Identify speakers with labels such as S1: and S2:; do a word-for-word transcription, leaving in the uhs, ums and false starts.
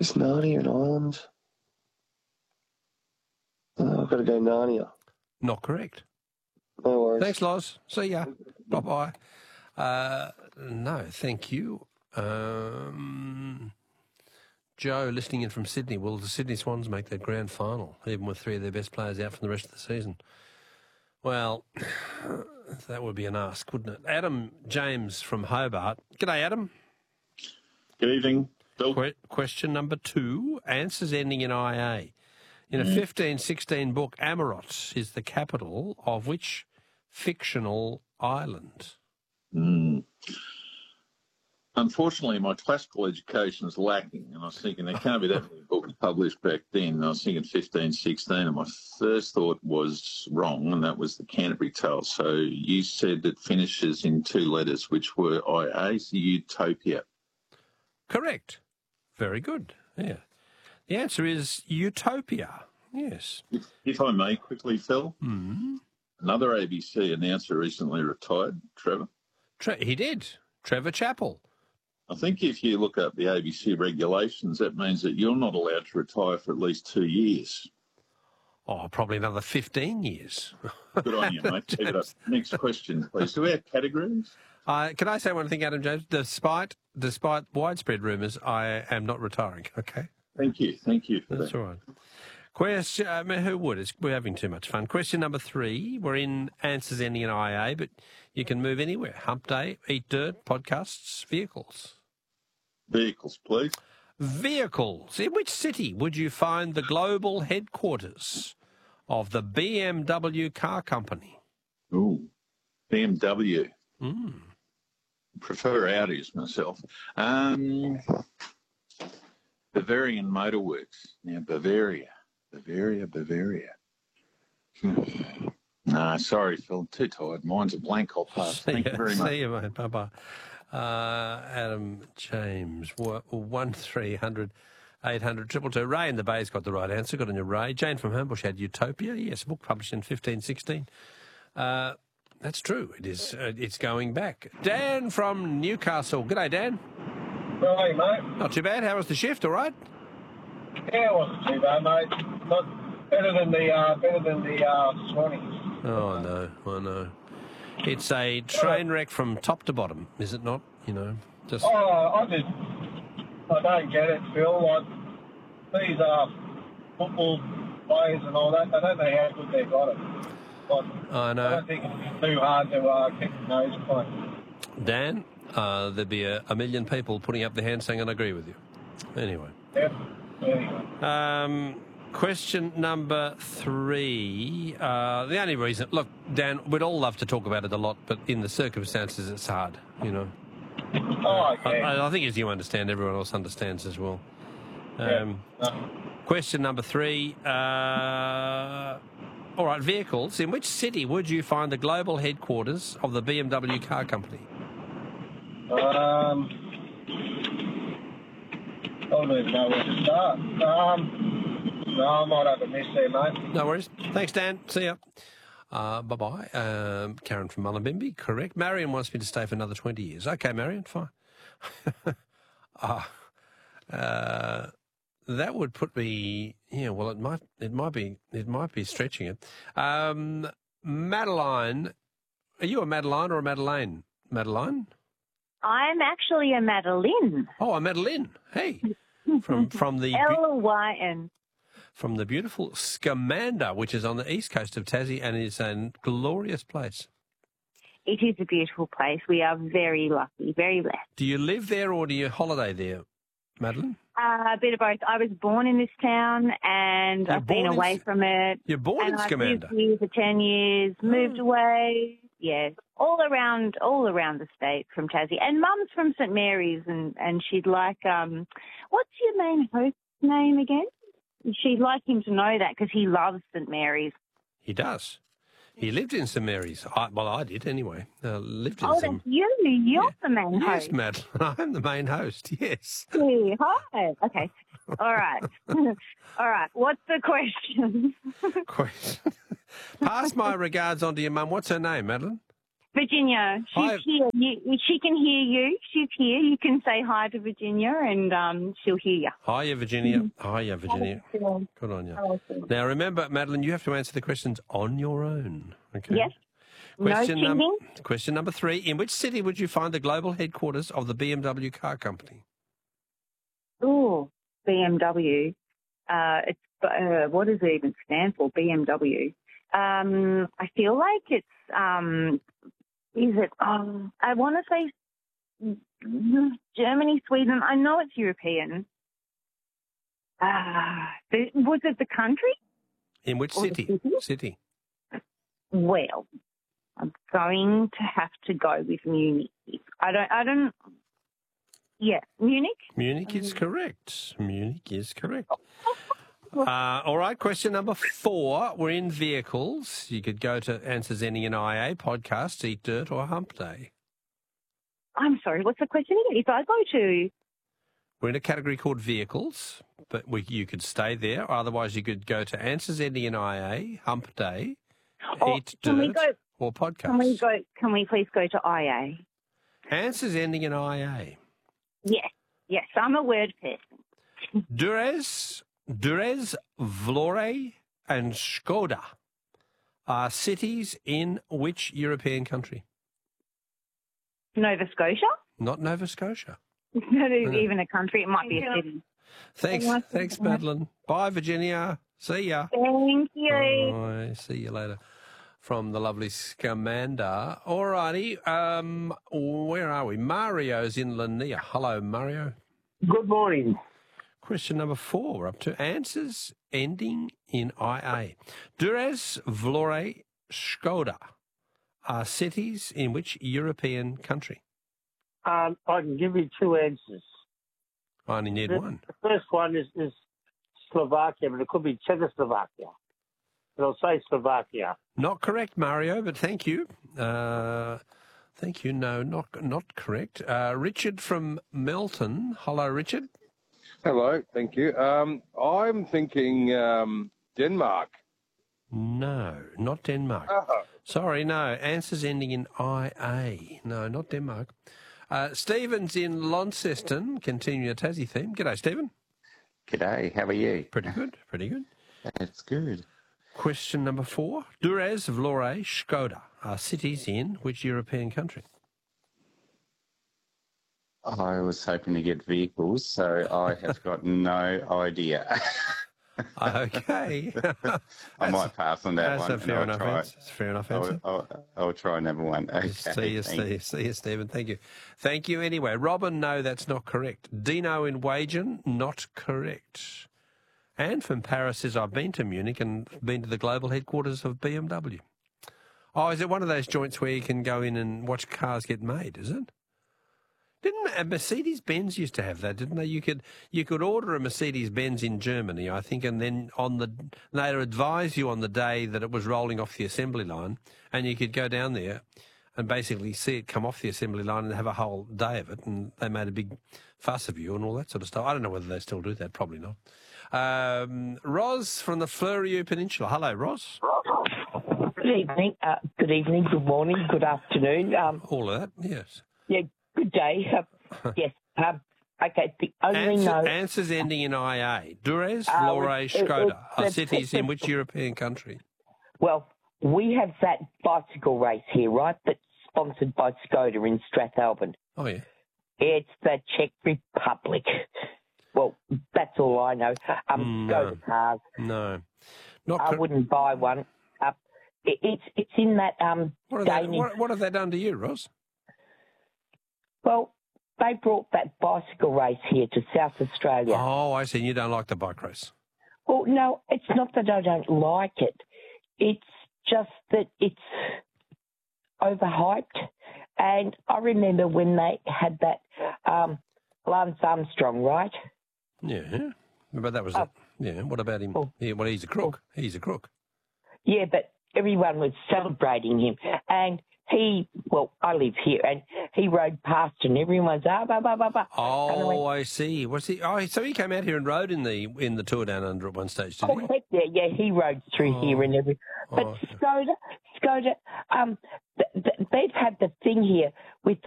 S1: Is Narnia an island? Oh, I've got to go Narnia.
S2: Not correct.
S1: No worries.
S2: Thanks, Loz. See ya. Bye-bye. Uh, no, thank you. Um, Joe, listening in from Sydney. Will the Sydney Swans make their grand final, even with three of their best players out from the rest of the season? Well, that would be an ask, wouldn't it? Adam James from Hobart. G'day, Adam.
S3: Good evening, Bill.
S2: Que- question number two. Answers ending in I A. In a fifteen sixteen book, Amarot is the capital of which fictional island?
S3: Mm. Unfortunately, my classical education is lacking, and I was thinking there can't be that many books published back then. I was thinking fifteen sixteen, and my first thought was wrong, and that was the Canterbury Tales. So you said it finishes in two letters, which were I A, Utopia.
S2: Correct. Very good. Yeah. The answer is Utopia. Yes.
S3: If, if I may quickly, Phil,
S2: mm.
S3: another A B C announcer recently retired, Trevor.
S2: Tre- he did. Trevor Chappell.
S3: I think if you look up the A B C regulations, that means that you're not allowed to retire for at least two years.
S2: Oh, probably another fifteen years.
S3: Good on you, mate. Keep it up. Next question, please. Do we have categories?
S2: Uh, can I say one thing, Adam James? Despite despite widespread rumours, I am not retiring, okay?
S3: Thank you. Thank you for
S2: That's
S3: that.
S2: all right. Question, I mean, who would? It's, we're having too much fun. Question number three. We're in answers ending in I A, but you can move anywhere. Hump Day, Eat Dirt, podcasts, vehicles.
S3: Vehicles, please.
S2: Vehicles. In which city would you find the global headquarters of the B M W car company?
S3: Ooh, B M W.
S2: Mm.
S3: Prefer Audis myself. Um, Bavarian Motorworks. Now, Bavaria. Bavaria, Bavaria. Nah, sorry, Phil. Too tired. Mine's a blank. I'll pass.
S2: See
S3: Thank
S2: ya,
S3: you very much.
S2: See you, mate. Bye-bye. Uh, Adam James, one three hundred eight hundred triple two. Ray in the Bay's got the right answer. Got on your Ray. Jane from Homebush had Utopia. Yes, a book published in fifteen sixteen. Uh, that's true. It is. Uh, it's going back. Dan from Newcastle. G'day, Dan.
S4: Hey, mate.
S2: Not too bad. How was the shift? All right.
S4: Yeah, it wasn't too bad, mate. Not better than the uh, better than the uh, Swannies.
S2: Oh no, I know. It's a train wreck from top to bottom, is it not? You know, just.
S4: Oh, I just I don't get it, Phil. Like these uh, football players and all that, they don't know how good they've got it. Like,
S2: I know.
S4: I don't think it's too hard to uh, keep the nose clean.
S2: Dan, uh, there'd be a, a million people putting up their hands saying, I agree with you. Anyway.
S4: Yep. Anyway.
S2: Um, question number three. Uh, the only reason, look, Dan, we'd all love to talk about it a lot, but in the circumstances, it's hard, you know.
S4: Oh, yeah.
S2: I, I think as you understand, everyone else understands as well. Um,
S4: yeah. No.
S2: Question number three. Uh, all right, vehicles. In which city would you find the global headquarters of the B M W car company?
S4: Um, I don't even know where to start. Um, no, I might have a miss there, mate.
S2: No worries. Thanks, Dan. See ya. Uh, bye-bye. Um, Karen from Mullumbimby, correct. Marion wants me to stay for another twenty years. Okay, Marion, fine. uh, uh, that would put me, yeah, well, it might it might be, it might be stretching it. Um, Madeline, are you a Madeline or a Madeleine? Madeline?
S5: I'm actually a Madeline.
S2: Oh, a Madeline. Hey. From from the
S5: L Y N.
S2: From the beautiful Scamander, which is on the east coast of Tassie and is a glorious place.
S5: It is a beautiful place. We are very lucky, very blessed.
S2: Do you live there or do you holiday there, Madeline?
S5: Uh, a bit of both. I was born in this town and
S2: You're
S5: I've been
S2: born in
S5: away
S2: S-
S5: from it.
S2: You're born
S5: and
S2: in
S5: I've
S2: Scamander?
S5: lived here for ten years, moved away. Yes, all around, all around the state from Tassie. And Mum's from St Mary's, and, and she'd like, um, what's your main host's name again? She'd like him to know that because he loves St Mary's.
S2: He does. He lived in St Mary's. I, well, I did anyway. Uh, lived in
S5: Oh,
S2: St
S5: that's you. You're
S2: Yeah.
S5: the main
S2: Yes,
S5: host.
S2: Madeline. I'm the main host, yes.
S5: Hey, hi. Okay. All right. All right. What's the question?
S2: Question. Pass my regards on to your mum. What's her name, Madeline?
S5: Virginia, she's
S2: Hi.
S5: here. You, she can hear you. She's here. You can say hi to Virginia, and um, she'll hear you.
S2: Hiya, Virginia. Hiya, Virginia. Good on you. Now, remember, Madeline, you have to answer the questions on your own. Okay.
S5: Yes.
S2: Question,
S5: no
S2: num-
S5: cheating.
S2: question number three. In which city would you find the global headquarters of the B M W car company?
S5: Oh, B M W. Uh, it's uh, what does it even stand for? B M W. Um, I feel like it's um, is it? Um, I want to say Germany, Sweden. I know it's European. Ah, uh, was it the country?
S2: In which
S5: Or the
S2: city?
S5: city?
S2: City.
S5: Well, I'm going to have to go with Munich. I don't. I don't. Yeah, Munich.
S2: Munich is correct. Munich is correct. Uh, all right, question number four. We're in vehicles. You could go to Answers Ending in I A, podcast, Eat Dirt, or Hump Day.
S5: I'm sorry. What's the question again? If I go to
S2: We're in a category called vehicles, but we, you could stay there. Or otherwise, you could go to Answers Ending in I A, Hump Day,
S5: oh,
S2: Eat
S5: can we
S2: Dirt,
S5: go?
S2: or podcast.
S5: Can we go? Can we please go to I A?
S2: Answers Ending in I A.
S5: Yes. Yes. I'm a word person.
S2: Durez, Durez, Vlore, and Skoda are cities in which European country?
S5: Nova Scotia.
S2: Not Nova Scotia.
S5: Not even a country. It might be a city.
S2: Thanks, thanks, Madeline. Bye, Virginia. See ya.
S5: Thank you.
S2: Bye. See you later. From the lovely Scamander. All righty. Um, where are we? Mario's in Lanier. Hello, Mario.
S6: Good morning.
S2: Question number four. We're up to answers ending in I A. Durez, Vlore, Skoda are cities in which European country?
S6: Um, I can give you two answers.
S2: I only need
S6: The,
S2: one.
S6: the first one is, is Slovakia, but it could be Czechoslovakia. But I'll say Slovakia.
S2: Not correct, Mario, but thank you. Uh, thank you. No, not not correct. Uh, Richard from Melton. Hello, Richard.
S7: Hello, thank you. Um, I'm thinking um, Denmark.
S2: No, not Denmark.
S7: Oh.
S2: Sorry, no. Answers ending in I A. No, not Denmark. Uh, Stephen's in Launceston. Continue your Tassie theme. G'day, Stephen.
S8: G'day, how are you?
S2: Pretty good, pretty good.
S8: That's good.
S2: Question number four. Durez, Vlore, Skoda are cities in which European country?
S8: I was hoping to get vehicles, so I have got no idea.
S2: Okay.
S8: I might pass on that
S2: That's
S8: one.
S2: a fair
S8: and
S2: enough
S8: I'll try,
S2: answer. That's a fair enough answer.
S8: I'll, I'll, I'll try another one. Okay.
S2: See you,
S8: thank
S2: Steve. See you, Stephen. Stephen. Thank you. Thank you anyway. Robin, no, that's not correct. Dino in Wagen, not correct. And from Paris says, I've been to Munich and been to the global headquarters of B M W. Oh, is it one of those joints where you can go in and watch cars get made, is it? Didn't Mercedes-Benz used to have that, didn't they? You could you could order a Mercedes-Benz in Germany, I think, and then on the they'd advise you on the day that it was rolling off the assembly line, and you could go down there and basically see it come off the assembly line and have a whole day of it, and they made a big fuss of you and all that sort of stuff. I don't know whether they still do that, probably not. Um, Ros from the Fleurieu Peninsula. Hello, Ros.
S9: Good evening, uh, good evening, good morning, good afternoon. Um,
S2: all of that, yes.
S9: Yeah, good day. Uh, yes. Um, okay, the only
S2: Answer,
S9: note...
S2: Answers ending in I A. Durez,
S9: Uh,
S2: Vlore,
S9: it- it-
S2: Skoda are
S9: it-
S2: cities
S9: it-
S2: in which European country?
S9: Well, we have that bicycle race here, right, that's sponsored by Skoda in Strathalbyn.
S2: Oh, yeah.
S9: It's the Czech Republic. Well, that's all I know. Um,
S2: No.
S9: Skoda cars.
S2: No. Not
S9: I
S2: cor-
S9: wouldn't buy one. Uh, it, it's it's in that um
S2: what, have they,
S9: Danish...
S2: what, what have they done to you, Ros?
S9: Well, they brought that bicycle race here to South Australia.
S2: Oh, I see. You don't like the bike race.
S9: Well, no, it's not that I don't like it. It's just that it's overhyped. And I remember when they had that um, Lance Armstrong, right?
S2: Yeah. But that was
S9: Oh.
S2: it. Yeah. What about him?
S9: Oh.
S2: Yeah, well, he's a crook. He's a crook.
S9: Yeah, but everyone was celebrating him. And he, well, I live here, and he rode past and everyone's, ah, blah, blah, blah, blah. And I went,
S2: Oh, I see. Was he? Oh, so he came out here and rode in the in the Tour Down Under at one stage, did
S9: oh,
S2: he?
S9: heck yeah, yeah, he rode through
S2: Oh.
S9: here and everything. But
S2: Oh, okay.
S9: Skoda, Skoda, um, th- th- they've had the thing here with